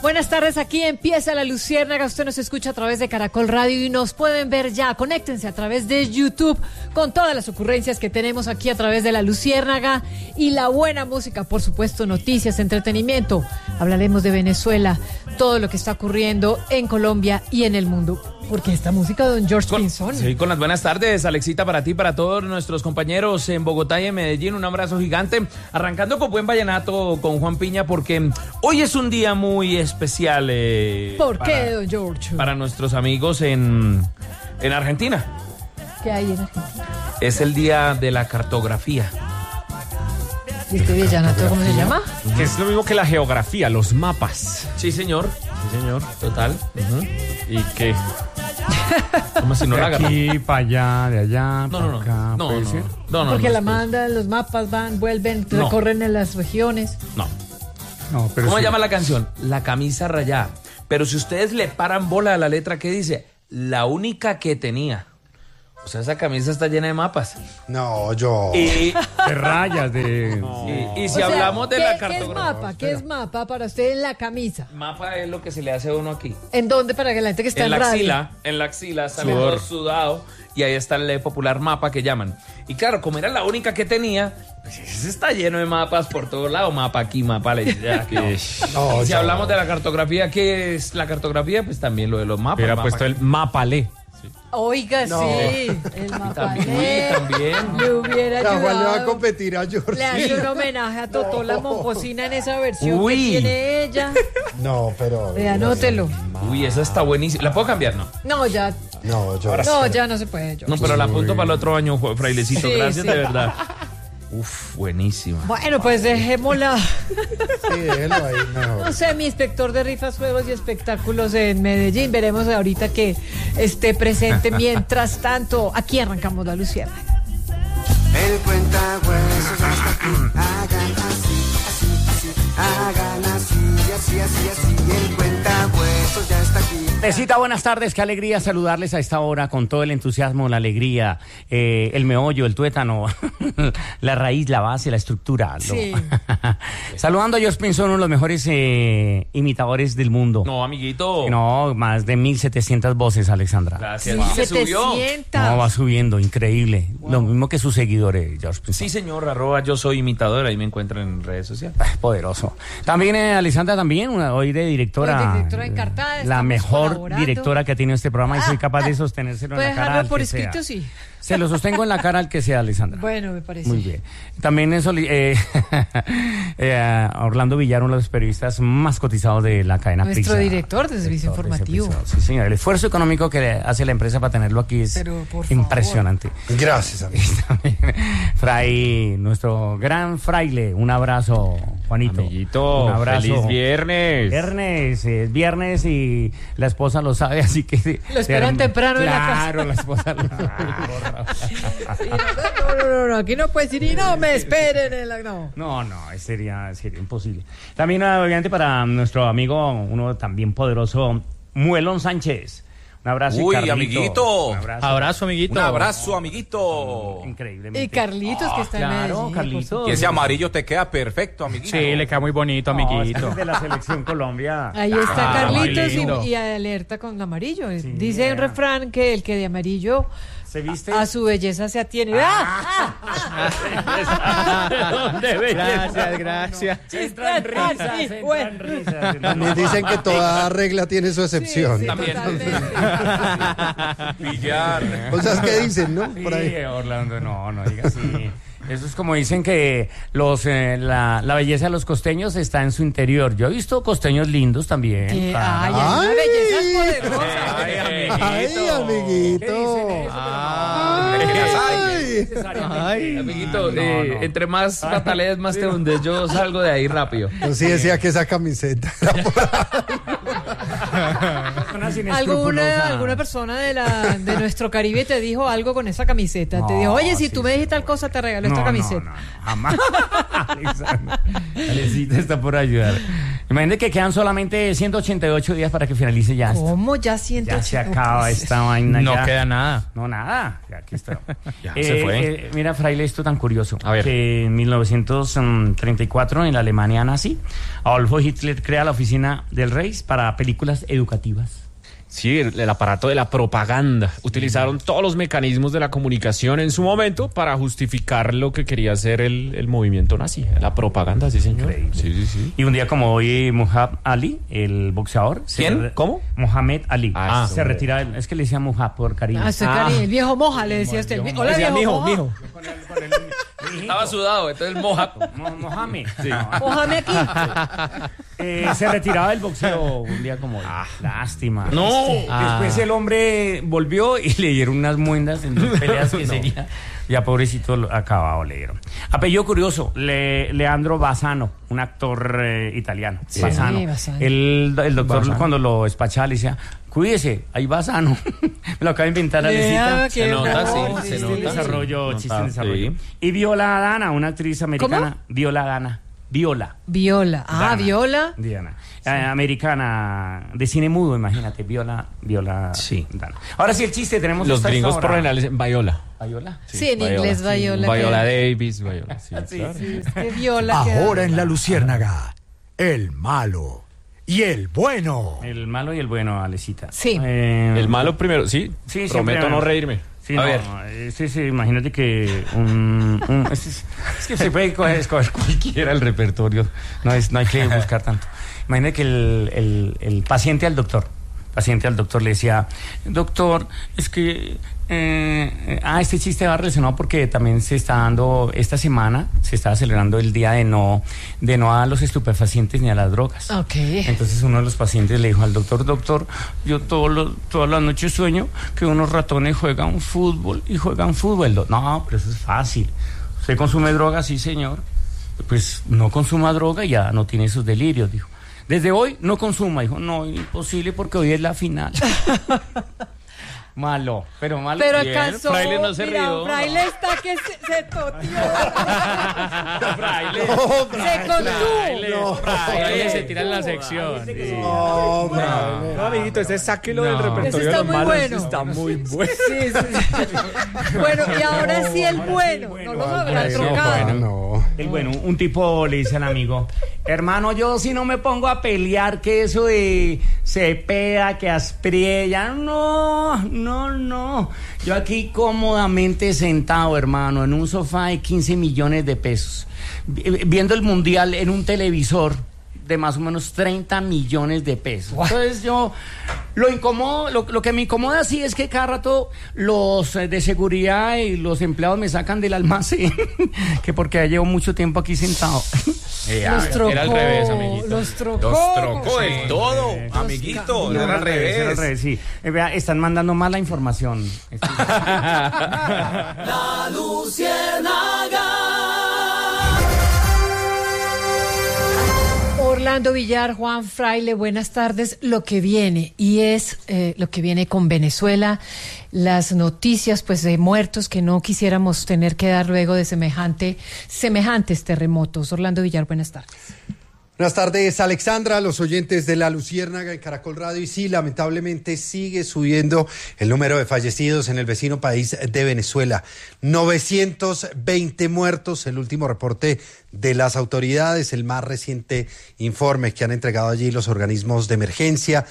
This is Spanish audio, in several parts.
Buenas tardes, aquí empieza La Luciérnaga. Usted nos escucha a través de Caracol Radio y nos pueden ver ya. Conéctense a través de YouTube con todas las ocurrencias que tenemos aquí a través de La Luciérnaga y la buena música, por supuesto, noticias, entretenimiento. Hablaremos de Venezuela, todo lo que está ocurriendo en Colombia y en el mundo. Porque esta música de don George Pinzón. Sí, con las buenas tardes, Alexita, para ti, para todos nuestros compañeros en Bogotá y en Medellín. Un abrazo gigante. Arrancando con buen vallenato con Juan Piña, porque hoy es un día muy especial. ¿Por qué, don George? Para nuestros amigos en Argentina. ¿Qué hay en Argentina? Es el día de la cartografía. ¿Y este vallenato cómo se llama? Que es lo mismo que la geografía, los mapas. Sí, señor. Sí, señor. Total. ¿Y qué? ¿Cómo si no la agarran? Aquí, para allá, de allá, No. acá. No. Porque la mandan, los mapas van, vuelven, recorren en las regiones. No. Pero ¿Cómo sí. se llama la canción? La camisa rayada. Pero si ustedes le paran bola a la letra, ¿qué dice? La única que tenía. O sea, esa camisa está llena de mapas. No, yo. Y De rayas, de... y si hablamos de la ¿qué es cartografía. mapa? ¿Qué es mapa para usted en la camisa? Mapa es lo que se le hace a uno aquí. ¿En dónde? Para que la gente que está en radio. En la axila sale Sudor. todo sudado y ahí está el popular mapa que llaman. Y claro, como era la única que tenía, pues ese está lleno de mapas por todos lados. Mapa aquí, mapa allá. No, Y si yo. hablamos de la cartografía, ¿qué es la cartografía? Pues también lo de los mapas. Hubiera mapa puesto el mapalé. Oiga, No. sí, el mapa. También. Le hubiera La Juan le va a ayudado. competir a George. Le hace un homenaje a Totó la Momposina en esa versión Uy. que tiene ella. No, pero. Anótelo. Uy, esa está buenísima. ¿La puedo cambiar? No. No, ya. No, yo. No, ya no se puede. George. No, pero la apunto para el otro año, frailecito. Sí, Gracias, sí. de verdad. Uf, buenísima. Bueno, pues dejémosla. Sí, déjelo ahí mejor. No sé, mi inspector de rifas, juegos y espectáculos en Medellín. Veremos ahorita que esté presente. Mientras tanto, aquí arrancamos La Luciérnaga. El cuentahuesos hasta aquí. Hagan así, hagan así. El cuentahuesos ya está aquí. Necesita buenas tardes, qué alegría saludarles a esta hora con todo el entusiasmo, la alegría, el meollo, el tuétano, la raíz, la base, la estructura. Sí. Saludando a George Pinzón, uno de los mejores imitadores del mundo. No, amiguito. No, más de 1,700 voces, Alexandra. Gracias. Sí, Se subió. 700. No, va subiendo, increíble. Lo mismo que sus seguidores, George Pinzón. Sí, señor, @ yo soy imitador, ahí me encuentran en redes sociales. Poderoso. También Alexandra, también, hoy de directora. Hoy de directora encartada, la estamos mejor colaborando. directora que ha tenido este programa y soy capaz de sostenérselo en ¿Puede la cara dejarlo al por que escrito? sea. Sí. Se lo sostengo en la cara al que sea, Alexandra. Bueno, me parece. Muy bien. También Orlando Villar, uno de los periodistas más cotizados de la cadena Nuestro Prisa. director de servicio informativo. Sí, señor. El esfuerzo económico que hace la empresa para tenerlo aquí es Pero, por impresionante. Gracias, amigo. Fray, nuestro gran fraile, un abrazo, Juanito. Amiguito, un abrazo. feliz viernes. Es viernes y la esposa lo sabe, así que... Lo esperan temprano en la casa. Claro, la esposa lo Sí, no, aquí no puedes ir y no me esperen. No. No, sería imposible. También, obviamente, para nuestro amigo, uno también poderoso, Muelón Sánchez. Un abrazo. Uy, Carlito. amiguito. Un abrazo. Abrazo, amiguito. Un abrazo, amiguito. Increíblemente. Y Carlitos, que está en claro, Medellín. Carlitos. Y ese amarillo te queda perfecto, amiguito. Sí, le queda muy bonito, No, es amiguito. de la selección Colombia. Ahí está Ah, Carlitos muy lindo. y alerta con amarillo. Sí, Dice un refrán que el que de amarillo ¿Se viste? a su belleza se atiene. Gracias. Entran risas, Sí, entran risas. También dicen que toda regla tiene su excepción. Sí, También. totalmente. Pillar. Cosas que dicen, ¿no? Por ahí. Sí, Orlando, no diga así. Eso es como dicen que la belleza de los costeños está en su interior. Yo he visto costeños lindos también. Ay, claro. hay una belleza poderosa. Ay, amiguito. Ay, amiguito, entre más patalees, más te hundes. Yo salgo de ahí rápido. Yo sí decía que esa camiseta era ¿Alguna persona de nuestro Caribe te dijo algo con esa camiseta? Te dijo, oye, si tú me dijiste tal cosa, te regalo esta camiseta. No, jamás. Alecita está por ayudar. Imagínate que quedan solamente 188 días para que finalice ya esto. ¿Cómo ya 180? Ya se acaba esta vaina. No ya. queda nada. No, nada. Ya aquí está. Ya se fue. Mira, Fraile, esto tan curioso. A ver. Que en 1934 en la Alemania nazi, Adolfo Hitler crea la Oficina del Reich para películas educativas. Sí, el aparato de la propaganda. Utilizaron todos los mecanismos de la comunicación en su momento para justificar lo que quería hacer el movimiento nazi. La propaganda, sí, señor. Increíble. Sí. Y un día como hoy, Muhammad Ali, el boxeador. ¿Quién? ¿Cómo? Mohamed Ali. Ah, se retira. Es que le decía Muhammad por cariño. Ah, estoy cariño. El viejo moja, le decía usted. Hola, Decía, viejo moja. Estaba sudado, entonces moja. Mohamed. Sí. Mójame aquí. Se retiraba del boxeo un día como hoy. Lástima. No. Después el hombre volvió y le dieron unas muendas en dos peleas que seguía. Ya pobrecito acabado le dieron. Apellido curioso, Leandro Bassano, un actor italiano. Sí, Bassano. Bassano. El doctor Bassano. cuando lo despachaba le decía, cuídese, ahí Bassano. Me lo acaba de inventar Alecita. Se nota, sí, se Chiste en nota. desarrollo, Sí. chiste en Nota, desarrollo. sí. Y Viola Dana, una actriz americana. Viola Dana. Viola. Viola. Ah, Dana. Viola. Diana. Americana de cine mudo, imagínate, Viola Sí. Dana. Ahora sí el chiste, tenemos Los esta gringos hora. por lo general dicen Viola. Viola. Sí, en inglés Viola. Viola que- Davis, Viola. Sí, claro. Sí, es que Viola. Ahora en La Luciérnaga, el malo y el bueno. El malo y el bueno, Alecita. Sí. El malo primero, sí. Sí, Prometo siempre- no reírme. Sí, A no, ver. sí, imagínate que es que se puede escoger cualquiera el repertorio, no hay que buscar tanto. Imagínate que el paciente al doctor le decía, doctor, es que este chiste va relacionado porque también se está dando, esta semana se está celebrando el día de no a los estupefacientes ni a las drogas. Ok. Entonces uno de los pacientes le dijo al doctor, yo todas las noches sueño que unos ratones juegan fútbol. No, pero eso es fácil. ¿Usted consume droga? Sí, señor. Pues no consuma droga y ya no tiene esos delirios, dijo. Desde hoy no consuma, dijo. No, imposible porque hoy es la final. Malo. Pero Bien, alcanzó. Fraile no se mira, rió. Fraile está que se toteó. Fraile. Se contuvo. Fraile se tira en la sección. No, Fraile. No, amiguito, ese sáquelo del No. repertorio Ese de está los muy malos. bueno. Está muy bueno. Sí, sí. Bueno, y ahora sí el bueno. No los habrá bueno, trocado. No. El bueno, un tipo le dice al amigo, hermano, yo si no me pongo a pelear que eso de Cepeda, que Aspriella, no. Yo aquí cómodamente sentado, hermano, en un sofá de 15 millones de pesos, viendo el mundial en un televisor de más o menos 30 millones de pesos. Entonces yo lo que me incomoda así es que cada rato los de seguridad y los empleados me sacan del almacén, que porque llevo mucho tiempo aquí sentado. Los trocó. Era al revés, amiguito. Los trocó. Los trocó del todo, Los amiguito. No, Era al revés. sí. Vea, están mandando mala información. Orlando Villar, Juan Fraile, buenas tardes. Lo que viene, y es lo que viene con Venezuela, las noticias pues de muertos que no quisiéramos tener que dar luego de semejantes terremotos. Orlando Villar, buenas tardes. Buenas tardes, Alexandra, los oyentes de La Luciérnaga en Caracol Radio. Y sí, lamentablemente sigue subiendo el número de fallecidos en el vecino país de Venezuela. 920 muertos, el último reporte de las autoridades, el más reciente informe que han entregado allí los organismos de emergencia.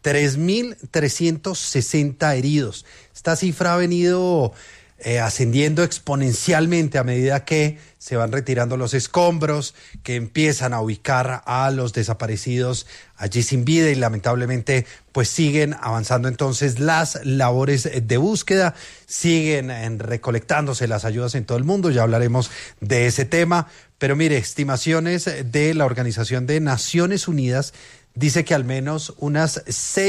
3.360 heridos. Esta cifra ha venido ascendiendo exponencialmente a medida que se van retirando los escombros, que empiezan a ubicar a los desaparecidos allí sin vida y lamentablemente pues siguen avanzando entonces las labores de búsqueda, siguen recolectándose las ayudas en todo el mundo, ya hablaremos de ese tema, pero mire, estimaciones de la Organización de Naciones Unidas dice que al menos unas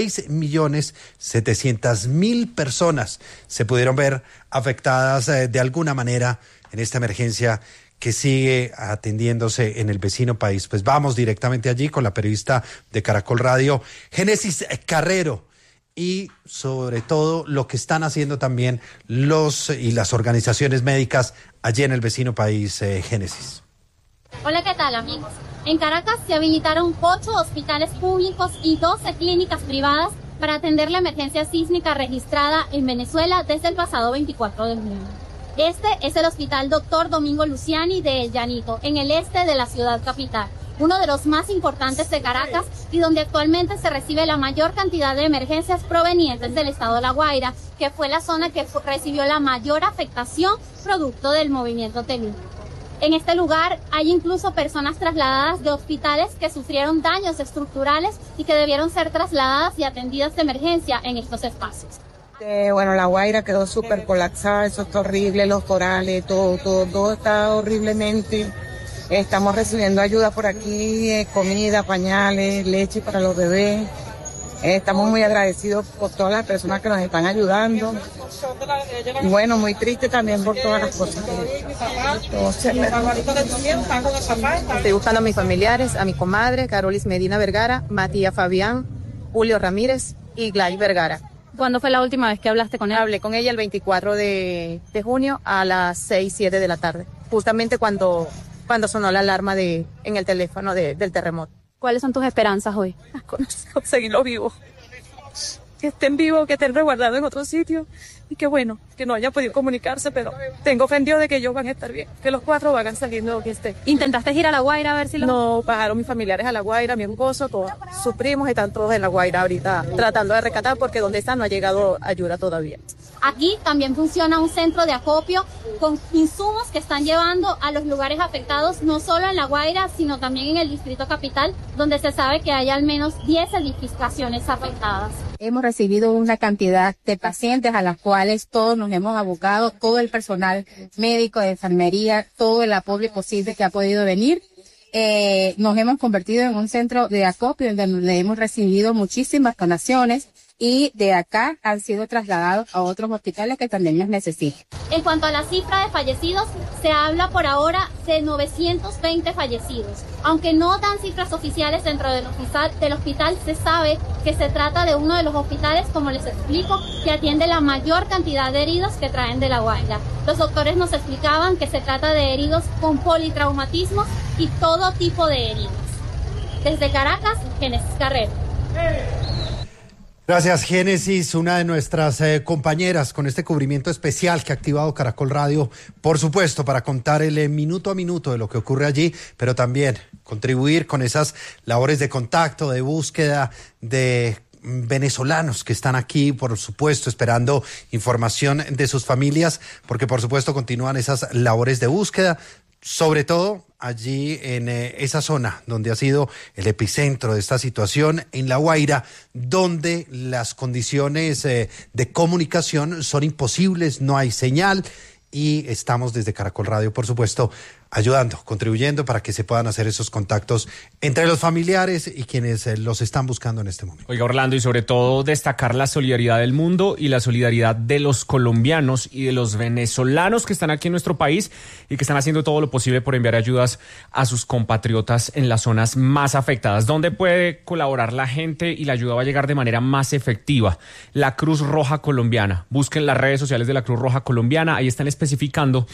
6.700.000 personas se pudieron ver afectadas de alguna manera en esta emergencia que sigue atendiéndose en el vecino país. Pues vamos directamente allí con la periodista de Caracol Radio, Génesis Carrero, y sobre todo lo que están haciendo también los y las organizaciones médicas allí en el vecino país, Génesis. Hola, ¿qué tal, amigos? En Caracas se habilitaron 8 hospitales públicos y 12 clínicas privadas para atender la emergencia sísmica registrada en Venezuela desde el pasado 24 de junio. Este es el Hospital Dr. Domingo Luciani de El Llanito, en el este de la ciudad capital, uno de los más importantes de Caracas y donde actualmente se recibe la mayor cantidad de emergencias provenientes del estado de La Guaira, que fue la zona que recibió la mayor afectación producto del movimiento telúrico. En este lugar hay incluso personas trasladadas de hospitales que sufrieron daños estructurales y que debieron ser trasladadas y atendidas de emergencia en estos espacios. Bueno, La Guaira quedó súper colapsada, eso está horrible, los corales, todo está horriblemente. Estamos recibiendo ayuda por aquí, comida, pañales, leche para los bebés. Estamos muy agradecidos por todas las personas que nos están ayudando. Y bueno, muy triste también por todas las cosas Estoy buscando a mis familiares, a mi comadre, Carolis Medina Vergara, Matías Fabián, Julio Ramírez y Gladys Vergara. ¿Cuándo fue la última vez que hablaste con él? Hablé con ella el 24 de junio a las 6, 7 de la tarde, justamente cuando sonó la alarma en el teléfono del terremoto. ¿Cuáles son tus esperanzas hoy? Conseguirlo vivo. Que estén vivos, que estén resguardados en otro sitio y que bueno, que no hayan podido comunicarse, pero tengo fe en Dios de que ellos van a estar bien, que los 4 van saliendo donde estén. ¿Intentaste ir a La Guaira a ver si los...? No, bajaron mis familiares a La Guaira, mi esposo, todos sus primos están todos en La Guaira ahorita tratando de rescatar porque donde están no ha llegado ayuda todavía. Aquí también funciona un centro de acopio con insumos que están llevando a los lugares afectados, no solo en La Guaira, sino también en el Distrito Capital, donde se sabe que hay al menos 10 edificaciones afectadas. Hemos recibido una cantidad de pacientes a las cuales todos nos hemos abocado, todo el personal médico, de enfermería, todo el apoyo posible que ha podido venir. Nos hemos convertido en un centro de acopio donde hemos recibido muchísimas donaciones y de acá han sido trasladados a otros hospitales que también los necesitan. En cuanto a la cifra de fallecidos, se habla por ahora de 920 fallecidos. Aunque no dan cifras oficiales dentro del hospital, se sabe que se trata de uno de los hospitales, como les explico, que atiende la mayor cantidad de heridos que traen de La Guaira. Los doctores nos explicaban que se trata de heridos con politraumatismos y todo tipo de heridos. Desde Caracas, Génesis Carrero. Gracias, Génesis, una de nuestras compañeras con este cubrimiento especial que ha activado Caracol Radio, por supuesto, para contar el minuto a minuto de lo que ocurre allí, pero también contribuir con esas labores de contacto, de búsqueda de venezolanos que están aquí, por supuesto, esperando información de sus familias, porque por supuesto continúan esas labores de búsqueda, sobre todo allí en esa zona donde ha sido el epicentro de esta situación, en La Guaira, donde las condiciones de comunicación son imposibles, no hay señal, y estamos desde Caracol Radio, por supuesto, ayudando, contribuyendo para que se puedan hacer esos contactos entre los familiares y quienes los están buscando en este momento. Oiga, Orlando, y sobre todo destacar la solidaridad del mundo y la solidaridad de los colombianos y de los venezolanos que están aquí en nuestro país y que están haciendo todo lo posible por enviar ayudas a sus compatriotas en las zonas más afectadas. ¿Dónde puede colaborar la gente y la ayuda va a llegar de manera más efectiva? La Cruz Roja Colombiana. Busquen las redes sociales de la Cruz Roja Colombiana, ahí están especificando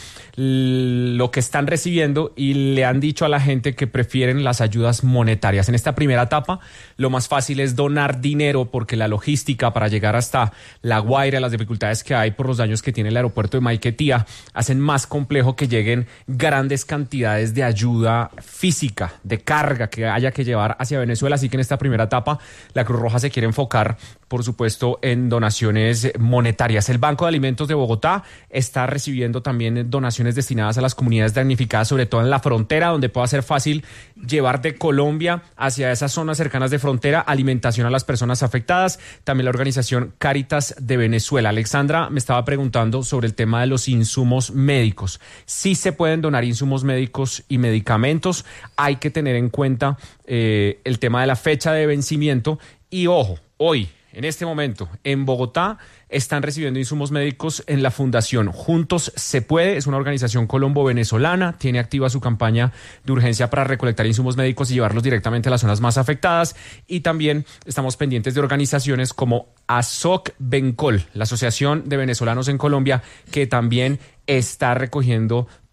lo que están recibiendo y le han dicho a la gente que prefieren las ayudas monetarias. En esta primera etapa, lo más fácil es donar dinero porque la logística para llegar hasta La Guaira, las dificultades que hay por los daños que tiene el aeropuerto de Maiquetía, hacen más complejo que lleguen grandes cantidades de ayuda física, de carga que haya que llevar hacia Venezuela. Así que en esta primera etapa, la Cruz Roja se quiere enfocar, por supuesto, en donaciones monetarias. El Banco de Alimentos de Bogotá está recibiendo también donaciones destinadas a las comunidades damnificadas, sobre todo en la frontera, donde pueda ser fácil llevar de Colombia hacia esas zonas cercanas de frontera alimentación a las personas afectadas. También la organización Cáritas de Venezuela. Alexandra me estaba preguntando sobre el tema de los insumos médicos. Sí se pueden donar insumos médicos y medicamentos. Hay que tener en cuenta el tema de la fecha de vencimiento. Y ojo, hoy, en este momento, en Bogotá, están recibiendo insumos médicos en la Fundación Juntos Se Puede. Es una organización colombo-venezolana. Tiene activa su campaña de urgencia para recolectar insumos médicos y llevarlos directamente a las zonas más afectadas. Y también estamos pendientes de organizaciones como ASOC Bencol, la Asociación de Venezolanos en Colombia, que también está recogiendo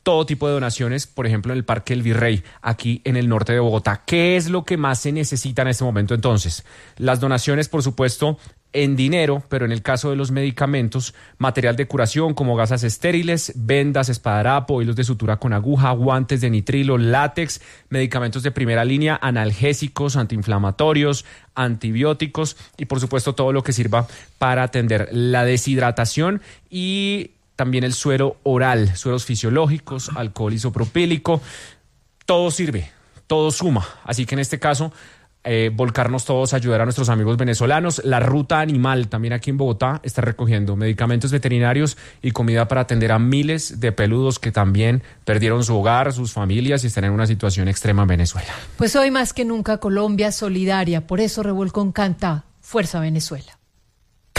todo tipo de donaciones, por ejemplo, en el Parque El Virrey, aquí en el norte de Bogotá. ¿Qué es lo que más se necesita en este momento entonces? Las donaciones, por supuesto, en dinero, pero en el caso de los medicamentos, material de curación como gasas estériles, vendas, esparadrapo, hilos de sutura con aguja, guantes de nitrilo, látex, medicamentos de primera línea, analgésicos, antiinflamatorios, antibióticos y, por supuesto, todo lo que sirva para atender la deshidratación y también el suero oral, sueros fisiológicos, alcohol isopropílico. Todo sirve, todo suma. Así que en este caso, volcarnos todos a ayudar a nuestros amigos venezolanos. La Ruta Animal, también aquí en Bogotá, está recogiendo medicamentos veterinarios y comida para atender a miles de peludos que también perdieron su hogar, sus familias y están en una situación extrema en Venezuela. Pues hoy más que nunca Colombia solidaria, por eso Revolcón canta Fuerza Venezuela.